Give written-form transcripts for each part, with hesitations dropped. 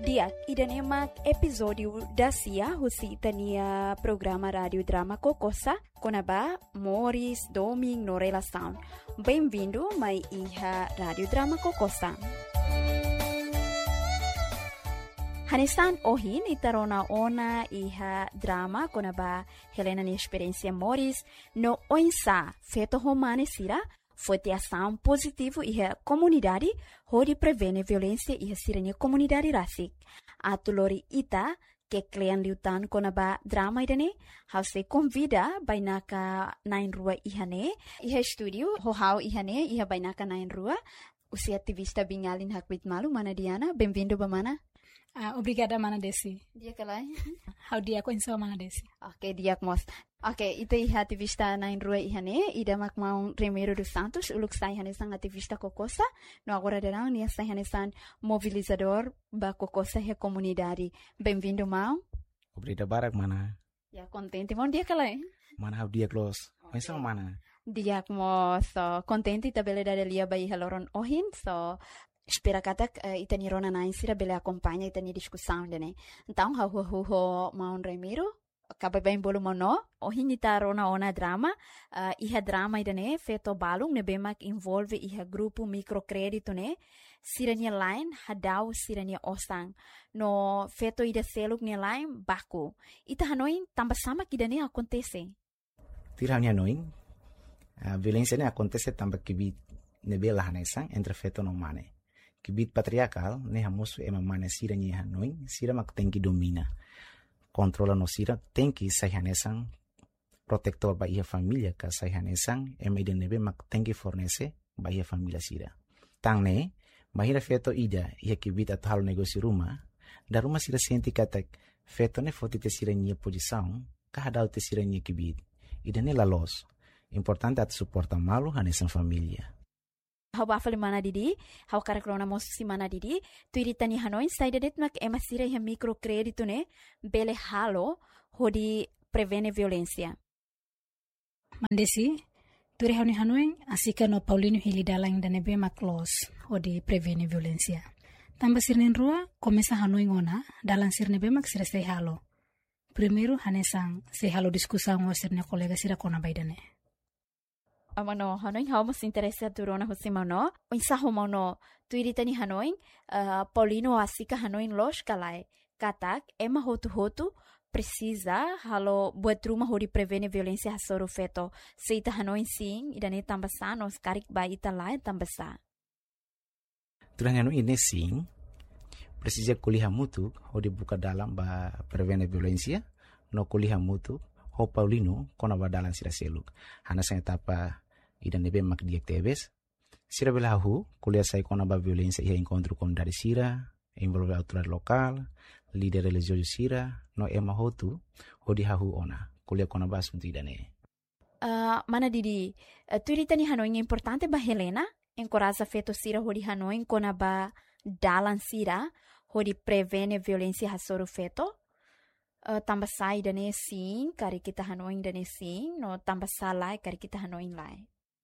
Diak, idan emak episódio da Cia, husi itania programa rádio drama Kokosa, konaba Morris Doming no relação. Bem-vindo, mai iha rádio drama Kokosa. Hanesan ohin itarona ona iha drama konaba Helena ni experiência Morris no oinsa feto romane sira foi ação positivo iha comunidade hori prevene violência iha siranya comunidade rasik. Atulori ita que klean liutan konaba drama idane hause convida bainaka nain rua ihane iha studio ho ihane iha bainaka nain rua usi ativista bingalin hakwit malu mana Diana bem-vindo bamana. Obrigada, Mana Desi. Dia kalai. How dia ko insa Mana Desi. Okay, dia mos. Okay, ita iha ativista na rua ihane, ida mak mau Remiro dos Santos, uluk sai hane sang ativista Kokosa, no agora derang nia sai hane san mobilizador ba Kokosa he comunidade. Bem-vindo, mau. Obrigado barak mana. Ya contente mon dia kalai. Mana how dia close. Insa mana. Dia mos so contente tabele da lia bai haloron ohin so espera katak itani rona na insira bele acompanha itani discussão dene. Então ho Maun Remiro acaba bem bolo mono ohin ita rona ona drama iha drama idane feto balung ne bemak involve iha grupo microcredito ne sirania line hadau sirania osang no feto ida seluk ne line baku ita hanoin tambah sama kidane acontece. Tirania noin a violência ne acontece tambah kibit ne bela hanesang entre feto no mane. Kibit patriarcal, ne hamosu ema mana sira nye hanoin, sira mak tenki domina. Kontrola no sira, tenki sayhanesang, protector ba iha familia ka sayhanesang, ema ida nebe mak tenki fornece ba iha familia sira. Tang ne, bahira feto ida, iha kibit atau halo negosi rumah, da rumah sira senti katak, feto ne foti te sira nye posição, kahadau te sira nye kibit. Ida ne lalos. Importante at suporta malu hanesang familia. Hau bafali mana didi, hau karakrona mosu si mana didi, tu iritani hanoin saida det mak ema sira iha microcredito ne bele halo hodi prevene violência. Mandesi, tu rehani hanoin asika no Paulino Hilidalang dan ebe mak los hodi prevene violência. Tambah sirnen rua komesa hanoin ona dalam sirne be mak sira sei halo. Primeiro hanesang sei halo diskusang o sirne kolega sira kona baidane. Amano hanoin hau mas interesa turona husimano insa homano tu iritani hanoin Paulino asika hanoin los kalai katak ema hotu precisa halo buat rumah hori prevene violência hasoro feto seita hanoin sim idane tambasa nos karik ba ita lai tambasa Turanya no ini sim precisa kuliah mutu hodi buka dalam ba prevene violência no kuliah mutu ho Paulino kona ba dalam sira seluk hana sa etapa idan nebe mak diak tebes sira belahu kuliah sai kona ba violência ia encontro com dari sira envolve autoridade local líder religioso sira no ema hotu hodi hahu ona kuliah kona ba assunto idane mana didi tu iritani hanoin importante ba Helena encoraja feto sira hodi hanoin kona ba dalan sira hodi prevene violência hasoro feto tambah sai dane sim kari kita hanoin dane sim no tambah salai kari kita hanoin lai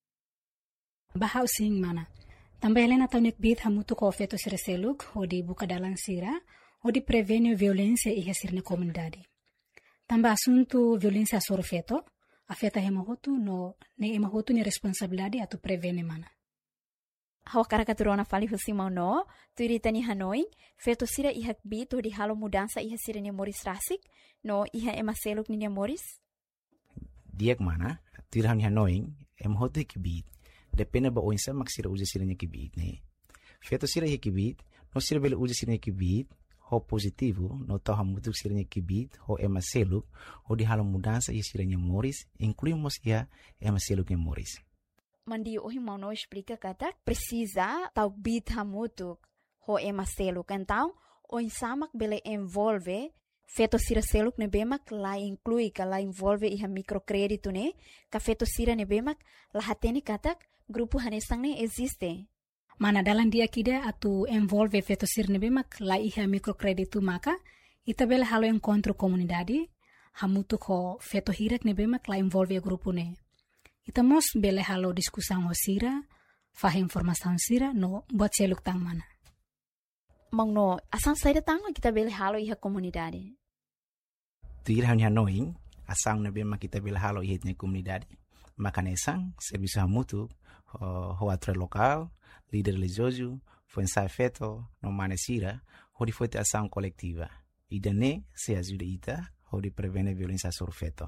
Bahau sing mana. Tambah Helena taunik bit hamutu ko feto sira seluk hodi buka dalang sira hodi prevene violência iha sirne comunidade. Tambah asunto violência soro feto afeta hemahotu no ne emahotu ni responsabilidade atu prevene mana. Hawa karakaturona fali husimau no tu iritani hanoin feto sira iha bit hodi halo mudança iha sira ni Morris rasik no iha ema seluk ni Morris. Diak mana tirhan hanoin emahotu kibit depende ba oinsa mak sira uja sira nya kibit ne feto sira nya kibit no sira bele uja sira nya kibit ho positivo no tau hamutuk sira nya kibit ho ema seluk ho di halo mudança ia sira nya Morris incluímos ia ema seluk nya Morris mandi ohi mau no explica kata precisa tau bit hamutuk ho ema seluk então oinsa mak bele envolve feto sira seluk ne bemak la inclui ka la envolve iha microcredito ne ka feto sira ne bemak la hateni katak grupo hanesang ne existe. Mana dalam dia kida atu envolve feto sira ne bemak la iha microcredito maka ita bela halo encontro comunidade hamutu ko feto hirak ne bemak la envolve grupo ne. Ita mos bela halo diskusang ho sira, fahim informação sira no buat seluk tang mana. Mangno, asang saída tanga kita bele halo iha comunidade. Tuir hanya noing, asang nebe ma kita bele halo iha na comunidade. Macanesang, serviço mútuo, roatre local, líder religioso, foi ensaio feito, no manesira, onde foi ação coletiva. E daí se ajuda ita, onde prevene violência sobre feto.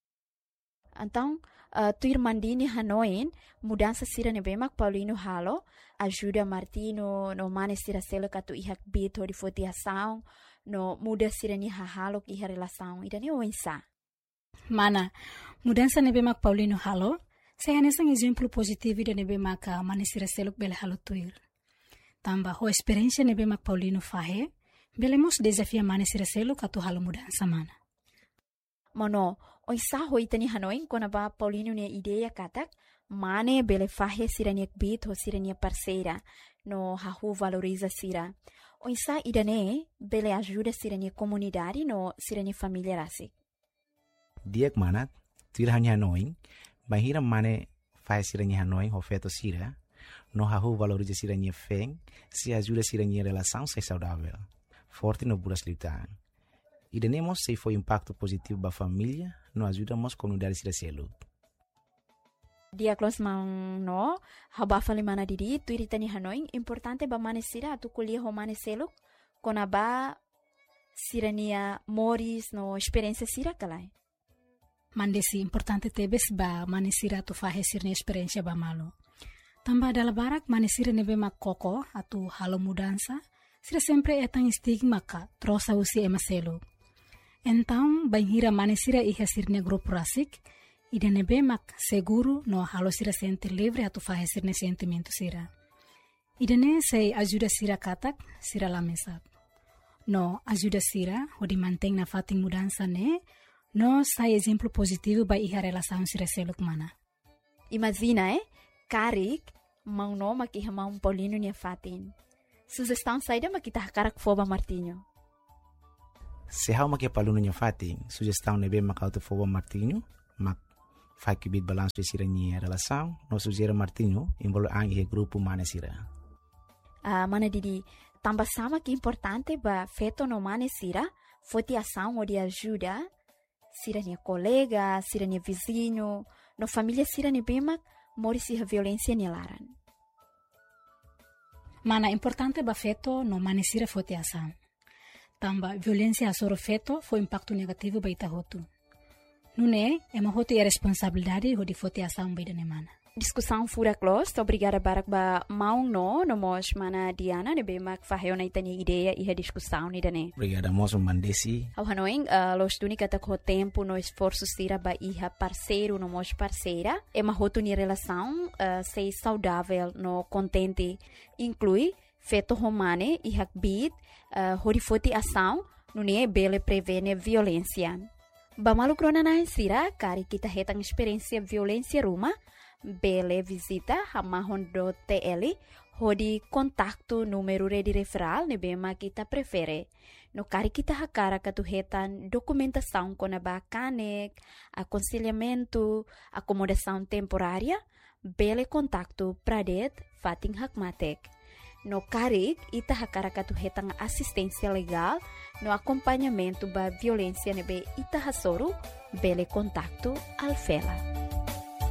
Então, tuir mandini hanoin, mudança sira nebemak Paulino halo, ajuda Martino, no manesira selo katu ihak bit, onde foi ação, no muda sira ni halo iha relação, e daí o ensaio. Mana, mudança nebemak Paulino halo, saya nesang exemplo positivo da nebemak manesira seluk bele halo tuir. Tamba ho experiência nebemak Paulino fahe, belemos desafia manesira seluk atu halo mudança mana. Mono, o isaho itani hanoin kona ba Paulino nia ideia katak, mane bele fahe sirania bit ho sirania parceira, no hahu valoriza sira. O isa idane bele ajuda sirania comunidade no sirania família rasik. Diak mana, tuir hanya noing, bahira mane faz siranya hanoing ho feto sira, no hahu valoriza siranya feng, se ajuda siranya relação ser saudável, forte no buras lutar. E denemos se foi impacto positivo ba família, no ajudamos comunidade sira selu. Dia close mang no, haba fali mana didi, tuir itani hanoing, importante ba mane sira atu kuliah ho mane selu, kona ba sirania moris no experiência sira kalai. Mandesi importante tebes ba manesira tu fahe sirne experiência ba malo. Tamba dala barak manesira nebe mak koko atu halo mudança, sira sempre etang stigma ka trosa usi emaselo. Então, banhira manesira iha sirne grupo rasik, ida nebe mak seguro no halo sira sente livre atu fahe sirne sentimento sira. Ida ne sei ajuda sira katak, sira lamesat. No ajuda sira, odi manteng na fating mudança ne, no sai exemplo positivo ba iha relação sira seluk mana. Imagina, Karik, mang no makiha mang Paulino nia fatin. Sugestão saída makita hakarak foba Martinho. Se hau makia paluno nia fatin, sugestão nebe makauto foba Martinho, mak fai kibit balanço de sira nia relação, no sugere Martinho, envolve ang ihe grupo mana sira. Mana didi, tamba sama que importante ba feto no mane sira, foi ação ou de ajuda, sira nia colega, sira nia vizinho, no família sira nia bemak, mori siha violência nia laran. Mana importante ba feto no mane sira foi ação. Tamba violência asoro feto foi impacto negativo ba ita hotu. Nune, ema hotu e responsabilidade ho di foi ação ba ida mana. Discussão fura close, obrigada barak ba maung no mos mana Diana ne bemak faheo na itani ideia e a discussão ni dane. Obrigada moço mandesi. Ao hanoing, los tunica ta ko tempo no esforço sira ba iha parceiro no mos parceira, ema hotu ni relação sei saudável no contente, inclui feto romane e hakbit, horifoti ação, nune bele prevene violência. Ba malu krona na sira, kari kita hetang experiência violência ruma, bele visita hamahon.tl hodi kontaktu número de referral ne bema kita prefere. No kari kita hakara katuhetan documentação com a bacanek, aconselhamento, acomodação temporária, bele kontaktu pradet fating hakmatek. No kari ita hakara katuhetan assistência legal, no acompanhamento ba violência nebe ita hasoro, bele kontaktu alfela.